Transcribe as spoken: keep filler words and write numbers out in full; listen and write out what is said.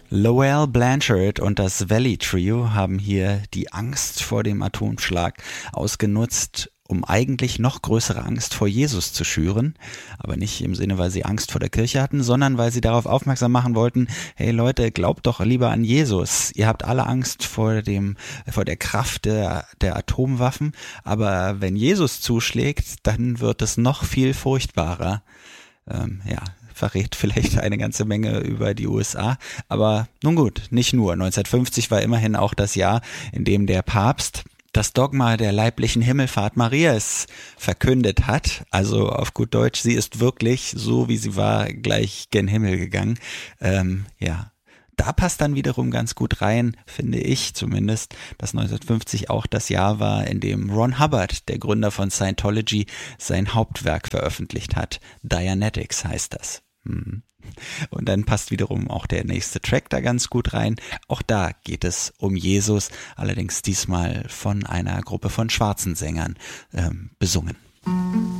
Lowell Blanchard und das Valley Trio haben hier die Angst vor dem Atomschlag ausgenutzt, um eigentlich noch größere Angst vor Jesus zu schüren. Aber nicht im Sinne, weil sie Angst vor der Kirche hatten, sondern weil sie darauf aufmerksam machen wollten, hey Leute, glaubt doch lieber an Jesus. Ihr habt alle Angst vor dem, vor der Kraft der, der Atomwaffen, aber wenn Jesus zuschlägt, dann wird es noch viel furchtbarer. Ähm, ja, verrät vielleicht eine ganze Menge über die U S A, aber nun gut, nicht nur. neunzehnhundertfünfzig war immerhin auch das Jahr, in dem der Papst das Dogma der leiblichen Himmelfahrt Marias verkündet hat. Also auf gut Deutsch, sie ist wirklich, so wie sie war, gleich gen Himmel gegangen. Ähm, ja, da passt dann wiederum ganz gut rein, finde ich zumindest, dass neunzehnhundertfünfzig auch das Jahr war, in dem Ron Hubbard, der Gründer von Scientology, sein Hauptwerk veröffentlicht hat. Dianetics heißt das. Und dann passt wiederum auch der nächste Track da ganz gut rein. Auch da geht es um Jesus, allerdings diesmal von einer Gruppe von schwarzen Sängern ähm, besungen.